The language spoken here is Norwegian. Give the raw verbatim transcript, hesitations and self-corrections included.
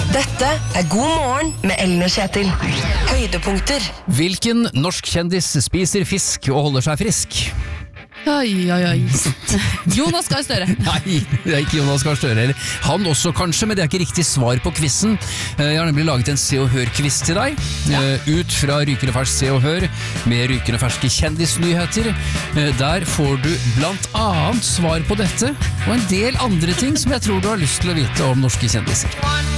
Dette er God morgen med Ellen og Kjetil. Høydepunkter. Hvilken norsk kjendis spiser fisk og holder seg frisk? Oi, oi, oi. Jonas Gahr Støre. Nei, det er ikke Jonas Gahr Støre. Han også kanskje, men det er ikke riktig svar på quizen. Jeg har nemlig laget en Se og Hør-quiz til deg. Ja. Ut fra Rykende fersk Se og Hør med Rykende ferske kjendisnyheter. Der får du blant annet svar på dette og en del andre ting som jeg tror du har lyst til å vite om norske kjendiser.